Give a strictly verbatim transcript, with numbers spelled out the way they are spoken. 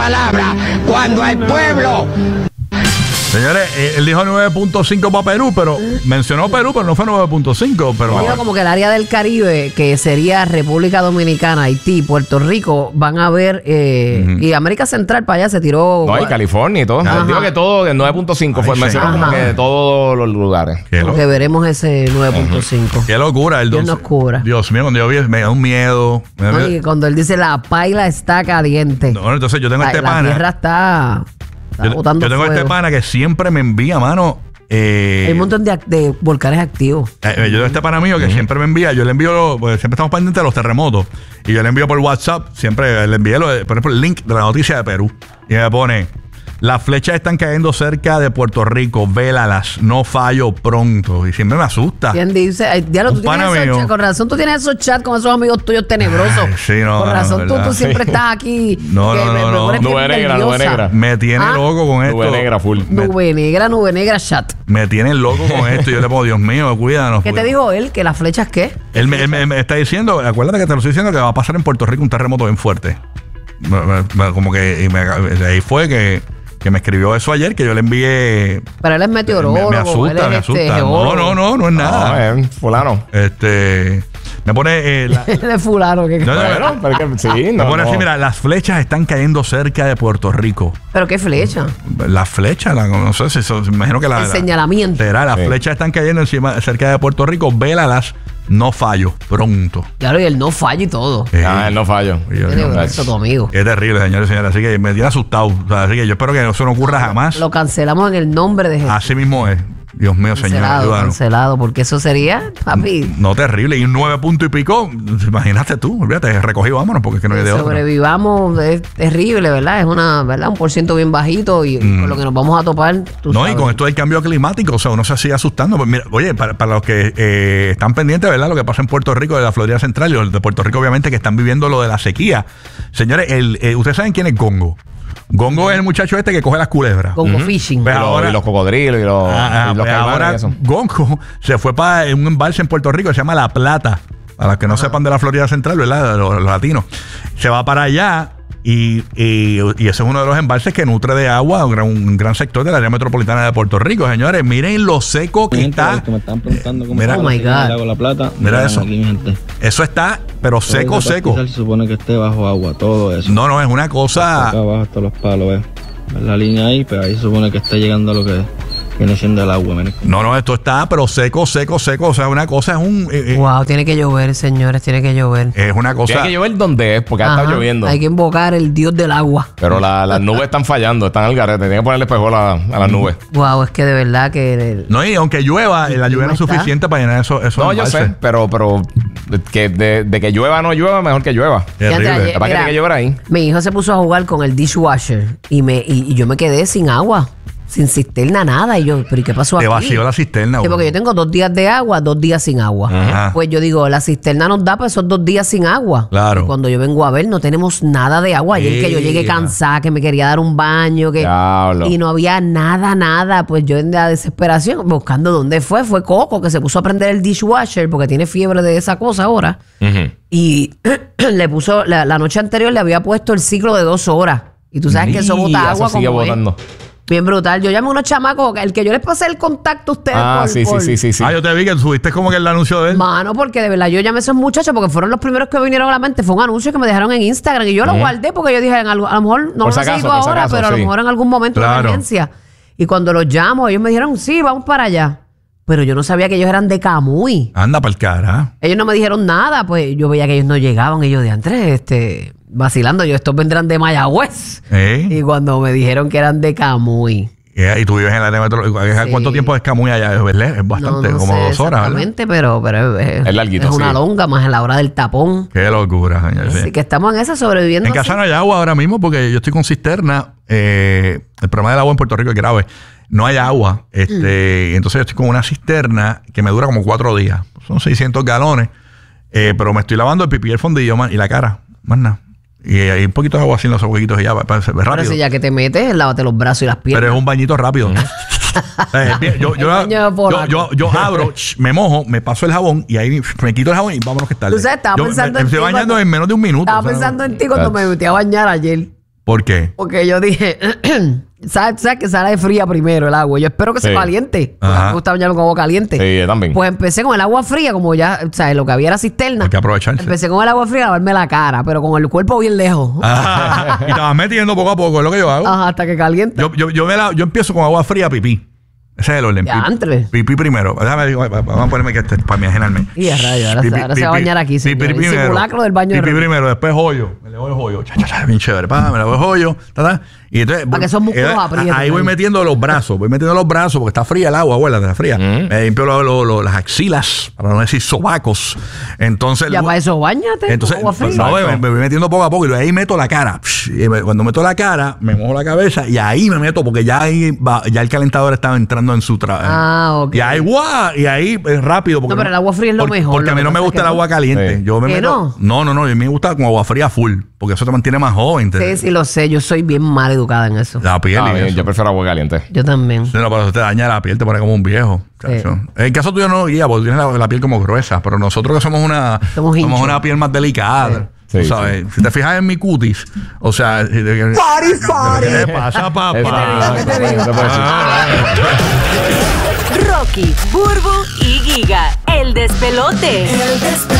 palabra cuando el pueblo... Señores, él dijo nueve punto cinco para Perú, pero mencionó Perú, pero no fue nueve punto cinco. Pero digo como que el área del Caribe, que sería República Dominicana, Haití, Puerto Rico, van a ver, eh, uh-huh. y América Central para allá se tiró. No, y California y todo. Ajá. Digo que todo, el nueve punto cinco fue, mencionó como que de todos los lugares. Porque veremos ese nueve punto cinco. Uh-huh. Qué locura. El Dios nos cubra. Dios mío, cuando yo vi, me da un miedo. Me no, y cuando él dice la paila está caliente. No, entonces yo tengo la, este la pana. La tierra está... Yo, yo tengo fuego. Este pana que siempre me envía, mano. Eh, Hay un montón de, de volcanes activos. Eh, yo tengo este pana mío que uh-huh. siempre me envía. Yo le envío, pues siempre estamos pendientes de los terremotos. Y yo le envío por WhatsApp, siempre le envío, por ejemplo, el link de la noticia de Perú. Y me pone: las flechas están cayendo cerca de Puerto Rico, vélalas, no fallo pronto. Y siempre me asusta. ¿Quién dice? Ay, diablo, tú tienes esos chats, con razón tú tienes esos chats con esos amigos tuyos tenebrosos. Ay, sí, no, con razón no, tú, tú siempre sí. estás aquí. No, no, no. no, no. Nube negra, nube negra. Me tiene ¿Ah? loco con esto. Nube negra, full. Me, nube negra, nube negra, chat. Me tiene loco con esto. Yo le pongo, Dios mío, cuídanos. ¿Qué te dijo él? ¿Que las flechas qué? Él me, él me, me está diciendo, acuérdate que te lo estoy diciendo, que va a pasar en Puerto Rico un terremoto bien fuerte. Como que y me, ahí fue que... que me escribió eso ayer, que yo le envié. Pero él es meteorólogo. Me, me asusta, me asusta. Este, no, no, no, no es nada. No, es fulano. Este. Me pone. Eh, la, de fulano. Que no, no, no, pero que, sí, no, me pone no. así, mira, las flechas están cayendo cerca de Puerto Rico. ¿Pero qué flecha? Las flechas, la, no sé si eso, me imagino que la. El la, señalamiento. Será, las sí. flechas están cayendo encima, cerca de Puerto Rico, vélalas. No fallo, pronto. Claro, y el no fallo y todo. Eh, ah, el no fallo. Eso tu amigo. Es terrible, señores y señores. Así que me tiene asustado. O sea, así que yo espero que eso no ocurra jamás. Lo cancelamos en el nombre de Jesús. Así mismo es. Dios mío, cancelado, señor. Cancelado, porque eso sería, papi. No, terrible. Y un nueve punto y pico, imagínate tú, olvídate, recogí, vámonos, porque es que no hay de otra. Sobrevivamos, es terrible, ¿verdad? Es una, ¿verdad? Un por ciento bien bajito y mm. con lo que nos vamos a topar. Tú no, sabes. Y con esto del cambio climático, o sea, uno se sigue asustando. Pues mira, oye, para, para los que eh, están pendientes, ¿verdad? Lo que pasa en Puerto Rico, de la Florida Central y los de Puerto Rico, obviamente, que están viviendo lo de la sequía. Señores, el, eh, ¿ustedes saben quién es Gongo? Gongo es el muchacho este que coge las culebras. Gongo uh-huh. fishing. Pues y, ahora, y los cocodrilos y los, ah, y los pues ahora y eso. Gongo se fue para un embalse en Puerto Rico que se llama La Plata. A los que no uh-huh. sepan de la Florida Central, ¿verdad? Los, los latinos. Se va para allá. Y, y, y ese es uno de los embalses que nutre de agua un gran, un gran sector de la área metropolitana de Puerto Rico, señores. Miren lo seco que gente, está. Que me están preguntando cómo mira, oh my God. La Plata. Mira, mira eso. Aquí, gente. Eso está, pero todo seco, seco. Se supone que esté bajo agua, todo eso. No, no, es una cosa. Acá abajo hasta los palos, ¿ves? La línea ahí, pero ahí se supone que esté llegando a lo que viene siendo el agua. Mira. No, no, esto está, pero seco, seco, seco. O sea, una cosa es un. Eh, wow, tiene que llover, señores, tiene que llover. Es una cosa. Tiene que llover donde es, porque ha estado lloviendo. Hay que invocar el Dios del agua. Pero la, las nubes están fallando, están al garete. Tiene que ponerle espejuelo a, a las nubes. Wow, es que de verdad que. El, no, y aunque llueva, la lluvia no es suficiente para llenar eso. eso no, yo sé, pero, pero que de, de que llueva o no llueva, mejor que llueva. Terrible. ¿Para qué tiene que llover ahí? Mi hijo se puso a jugar con el dishwasher y, me, y, y yo me quedé sin agua. Sin cisterna, nada. Y yo, ¿pero y qué pasó aquí? Te vació la cisterna. Sí, porque yo tengo dos días de agua, dos días sin agua. Ajá. Pues yo digo, la cisterna nos da para esos dos días sin agua. Claro. Y cuando yo vengo a ver, no tenemos nada de agua. Ayer Ea. que yo llegué cansada, que me quería dar un baño, que Diablo. y no había nada, nada. Pues yo en la desesperación, buscando dónde fue, fue Coco, que se puso a prender el dishwasher, porque tiene fiebre de esa cosa ahora. Uh-huh. Y le puso, la, la noche anterior le había puesto el ciclo de dos horas. Y tú sabes que eso bota agua sigue como botando. Bien brutal. Yo llamé a unos chamacos, el que yo les pasé el contacto a ustedes. Ah, por, sí, por... sí, sí, sí. Ah, yo te vi que subiste como que el anuncio de él. Mano, porque de verdad yo llamé a esos muchachos porque fueron los primeros que vinieron a la mente. Fue un anuncio que me dejaron en Instagram y yo lo uh-huh. guardé porque yo dije, en algo, a lo mejor no por lo si sigo acaso, ahora, acaso, pero sí. a lo mejor en algún momento claro. de emergencia. Y cuando los llamo, ellos me dijeron, sí, vamos para allá. Pero yo no sabía que ellos eran de Camuy. Anda para el cara. Ellos no me dijeron nada, pues yo veía que ellos no llegaban. Y yo de antes, este, vacilando, yo, estos vendrán de Mayagüez. ¿Eh? Y cuando me dijeron que eran de Camuy. Yeah, y tú vives en la área metropolitana. Sí. ¿Cuánto tiempo es Camuy allá? Es bastante, no, no como sé dos horas. Exactamente, pero, pero es, es, larguito, es una sí. longa más en la hora del tapón. Qué locura, señor. Así sí. que estamos en esa sobreviviendo. En casa no hay agua ahora mismo porque yo estoy con cisterna. Eh, el problema del agua en Puerto Rico es grave. No hay agua. Este, mm. Entonces yo estoy con una cisterna que me dura como cuatro días. Son seiscientos galones. Eh, pero me estoy lavando el pipí y el fondillo man, y la cara. Más nada. Y hay un poquito de agua así en los huequitos y ya, para ser rápido. Pero si ya que te metes, lávate los brazos y las piernas. Pero es un bañito rápido. eh, bien, yo, yo, yo, yo, yo abro, me mojo, me paso el jabón y ahí me quito el jabón y vámonos que está. Tú sabes, estaba yo pensando me, en me ti. estoy bañando cuando, en menos de un minuto. Estaba o sea, pensando en ti cuando me metí a bañar ayer. ¿Por qué? Porque yo dije, ¿sabes, ¿sabes que sale fría primero el agua? Yo espero que Sí. se caliente. Ajá. Me gusta bañarme con agua caliente. Sí, yo también. Pues empecé con el agua fría, como ya, ¿sabes? Lo que había era cisterna. Hay que aprovecharse. Empecé con el agua fría a lavarme la cara, pero con el cuerpo bien lejos. Ajá. Y te vas metiendo poco a poco, es lo que yo hago. Ajá, hasta que caliente. Yo, yo, yo, me la- yo empiezo con agua fría, pipí. Ese es el orden. Ya, Pipí- antes. Pipí primero. Déjame, vamos a ponerme que este para imaginarme. Y a rayos, ahora, se- ahora se va a bañar aquí, señor. Pipí El primero. simulacro del baño de Pipí Rocky. primero, después hoyo. Me le voy el hoyo. Cha, cha, cha, bien chévere. Pa, me le voy el hoyo. Ta, ta. Y entonces, Para que esos músculos eh, aprieten ahí voy ahí. metiendo los brazos. Voy metiendo los brazos porque está fría el agua, abuela, está fría. Mm. Me limpio lo- lo- lo- las axilas, para no decir sobacos. Entonces, Ya para eso, bañate. entonces, con agua fría. no, me, me voy metiendo poco a poco y luego ahí meto la cara. Y me- cuando meto la cara, me mojo la cabeza y ahí me meto porque ya ahí va- ya el calentador estaba entrando en su trabajo. Ah, ok. Y ahí, guau, y ahí es rápido. Porque No, pero el agua fría es lo porque, mejor, Porque lo a mí que no me pasa es gusta que el no. agua caliente. Sí. Yo me ¿Que meto. no? No, no, no. A mí me gusta con agua fría full. Porque eso te mantiene más joven. te- Sí, sí, lo sé. Yo soy bien mal educada en eso. La piel. Ah, y bien, eso. yo prefiero agua caliente. Yo también. Sí, no, pero eso te daña la piel, te pone como un viejo. Sí. Chacho. En el caso tuyo no guía, porque tienes la, la piel como gruesa, pero nosotros que somos una, Somos hinchos. una piel más delicada. Sí. tú Sí, sabes, si te fijas en mi cutis, o sea, si te- ¿qué te pasa, papá? ¿Qué te digo? ¿Qué te digo? ¿Qué te puedo decir? Rocky, Burbu y Giga, el despelote. El despelote.